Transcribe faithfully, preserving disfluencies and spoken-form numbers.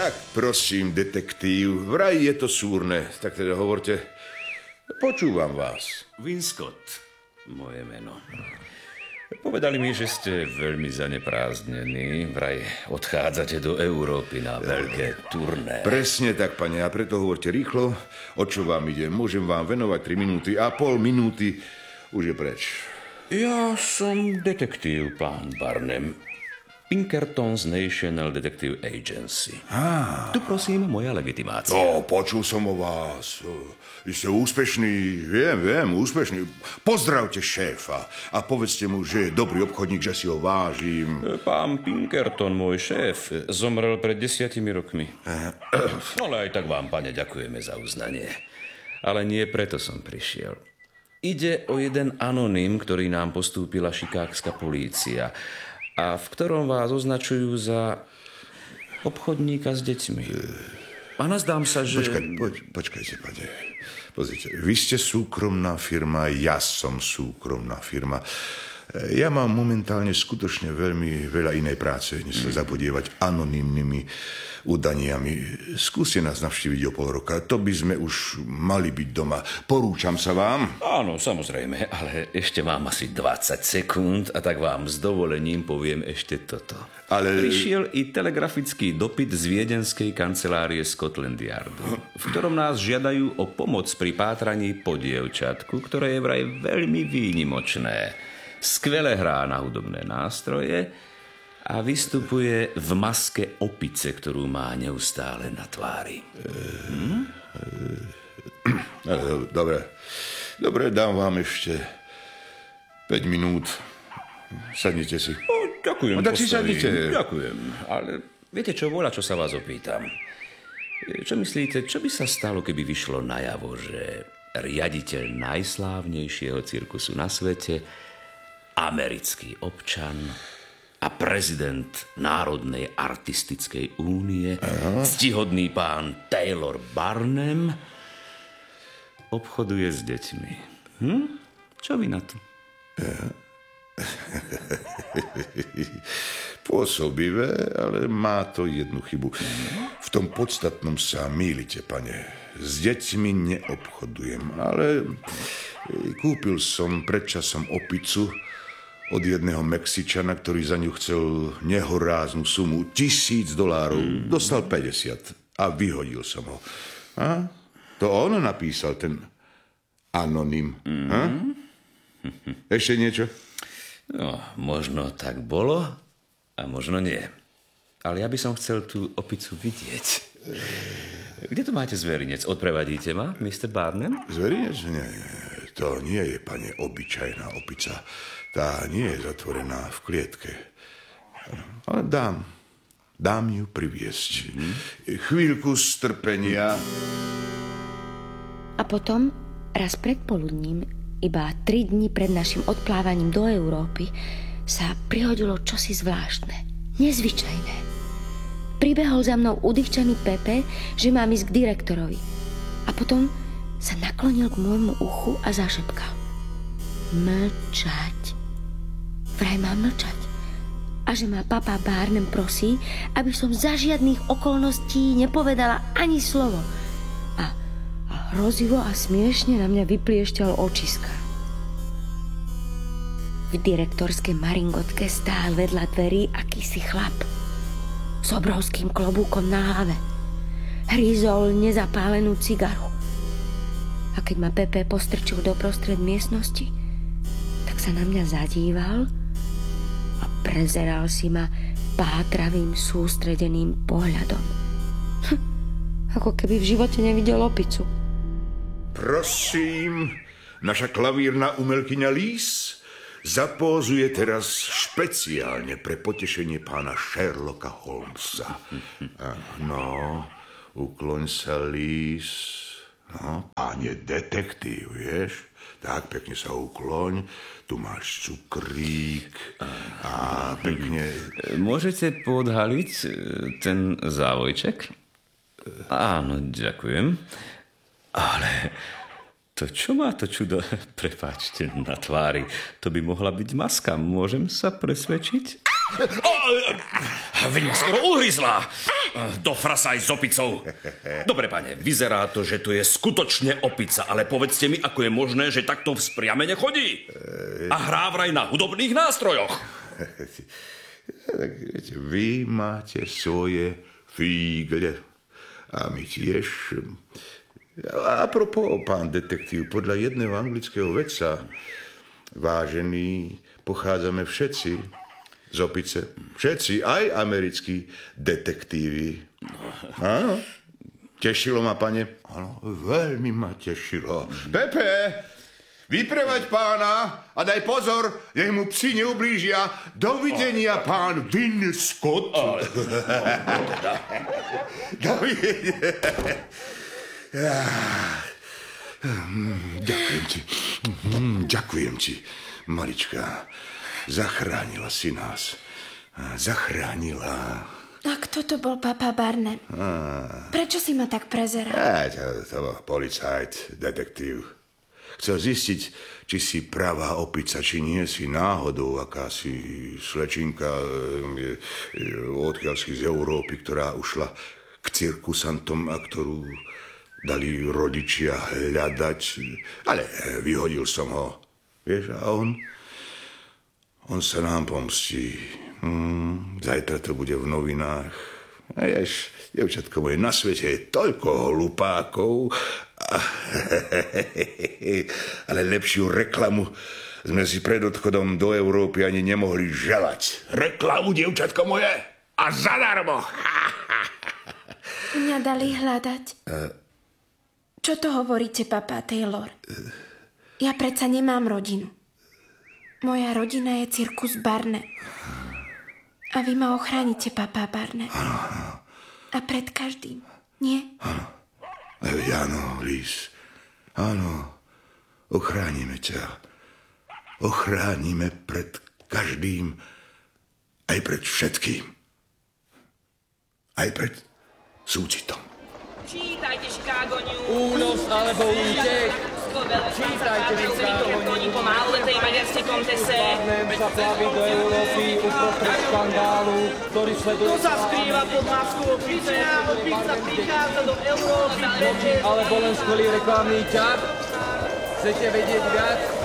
Tak prosím, detektív, vraj je to súrne. Tak teda hovorte. Počúvam vás. Winscott, moje meno. Povedali mi, že ste veľmi zaneprázdnení. Vraj odchádzate do Európy na veľké turné. Presne tak, pane, a preto hovorte rýchlo. O čo vám ide? Môžem vám venovať tri minúty a pol minúty už je preč. Ja som detektív, pán Barnum. Pinkerton's National Detective Agency. Ah. Tu prosím moja legitimácia. No, počul som o vás. Vy ste úspešný, viem, viem, úspešný. Pozdravte šéfa a povedzte mu, že je dobrý obchodník, že si ho vážim. Pán Pinkerton, môj šéf, zomrel pred desiatimi rokmi. Ale aj tak vám, pane, ďakujeme za uznanie. Ale nie preto som prišiel. Ide o jeden anonym, ktorý nám postúpila šikágska polícia a v ktorom vás označujú za obchodníka s deťmi. A nazdám sa, že... Počkaj, poč, počkajte, pane. Pozrite, vy ste súkromná firma, ja som súkromná firma. Ja mám momentálne skutočne veľmi veľa inej práce, než sa zapodievať anonymnými udaniami. Skúste nás navštíviť o pol roka, to by sme už mali byť doma. Porúčam sa vám. Áno, samozrejme, ale ešte mám asi dvadsať sekúnd a tak vám s dovolením poviem ešte toto. Ale... Prišiel i telegrafický dopyt z viedenskej kancelárie Scotland Yardu, v ktorom nás žiadajú o pomoc pri pátraní po dievčatku, ktoré je vraj veľmi výnimočné. Skvele hrá na hudobné nástroje a vystupuje v maske opice, ktorú má neustále na tvári. Hm? Dobre, dobre, dám vám ešte päť minút. Sadnite si. O, ďakujem. No, tak si sadnite. Ďakujem, ale viete čo, voľa, čo sa vás opýtam. Čo myslíte, čo by sa stalo, keby vyšlo najavo, že riaditeľ najslávnejšieho cirkusu na svete, americký občan a prezident Národnej artistickej únie, Aha. ctihodný pán Taylor Barnum, obchoduje s deťmi. Hm? Čo vy na to? Pôsobivé, ale má to jednu chybu. V tom podstatnom sa mýlite, pane. S deťmi neobchodujem, ale kúpil som predčasom opicu od jedného Mexičana, ktorý za ňu chcel nehoráznu sumu, tisíc dolárov. Mm. Dostal päťdesiat a vyhodil som ho. A? To on napísal, ten anonym. Mm. Ešte niečo? No, možno tak bolo a možno nie. Ale ja by som chcel tú opicu vidieť. Kde tu máte zverinec? Odprevadíte ma, mister Barnum? Zverinec? Nie, to nie je, pane, obyčajná opica. Tá nie je zatvorená v klietke. Ale dám. Dám ju priviesť. Mm. Chvíľku strpenia. A potom, raz predpoludním, iba tri dni pred našim odplávaním do Európy, sa prihodilo čosi zvláštne, nezvyčajné. Pribehol za mnou udýchčaný Pepe, že mám ísť k direktorovi. A potom sa naklonil k môjmu uchu a zašepkal. Mlčať. Vraj mám mlčať. A že ma papa Barnum prosí, aby som za žiadnych okolností nepovedala ani slovo. A, a hrozivo a smiešne na mňa vypliešťal očiska. V direktorskej maringotke stál vedľa dverí akýsi chlap s obrovským klobúkom na hlave. Hrízol nezapálenú cigaru. A keď ma Pepe postrčil doprostred miestnosti, tak sa na mňa zadíval a prezeral si ma pátravým, sústredeným pohľadom. Hm, ako keby v živote nevidel opicu. Prosím, naša klavírna umelkyňa Lís zapózuje teraz špeciálne pre potešenie pána Sherlocka Holmesa. No, ukloň sa, Lís. No, páne detektív, vieš? Tak, pekne sa ukloň. Tu máš cukrík a pekne... Môžete podhaliť ten závojček? Áno, ďakujem. Ale to čo má to čudo, prepáčte, na tvári? To by mohla byť maska. Môžem sa presvedčiť? Veď ma skoro uhryzla. Do frasa aj s opicou. Dobre, pane, vyzerá to, že to je skutočne opica, ale povedzte mi, ako je možné, že takto vzpriamene chodí. A hrá vraj na hudobných nástrojoch. Tak viete, vy máte svoje fígle a my tiež. A propos, pán detektív, podľa jedného anglického vedca, vážení, pochádzame všetci z opice. Všetci, aj americkí detektívy. Áno. Tešilo ma, pane? Áno, veľmi ma tešilo. Pepe, vyprevaď pána a daj pozor, nech mu psi neublížia. Dovidenia, pán Vin Scott. Dovidenia. Ďakujem ti. Ďakujem ti, malička. Zachránila si nás. Zachránila. A kto to bol papa Barnum? Prečo si ma tak prezeral? Á, to, to bol policajt, detektív. Chcel zistiť, či si pravá opica, či nie si náhodou akási slečinka e, e, odkiaľ si z Európy, ktorá ušla k cirkusantom a ktorú dali rodičia hľadať. Ale vyhodil som ho. Vieš, a on... On sa nám pomstí. Hmm, zajtra to bude v novinách. A jež, devčatko moje, na svete je toľko hlupákov. Ale lepšiu reklamu sme si pred odchodom do Európy ani nemohli želať. Reklamu, devčatko moje, a zadarmo. Mňa dali hľadať. Čo to hovoríte, papa Taylor? Ja predsa nemám rodinu. Moja rodina je cirkus Barnum. A vy ma ochránite, papa Barnum. A pred každým, nie? Áno. Áno, Liz. Áno. Ochránime ťa. Ochránime pred každým. Aj pred všetkým. Aj pred súcitom. Čítajte Chicago News. Únos alebo útek. Čítajte Chicago News. Pomáhal letej maďarskej kontese. Barnum sa plaví do Európy uprostred škandálu, ktorý sleduje... Kto sa skrýva pod maskou opice? Opica prichádza do Európy. Alebo len skvelý reklamný ťah? Chcete vedieť viac?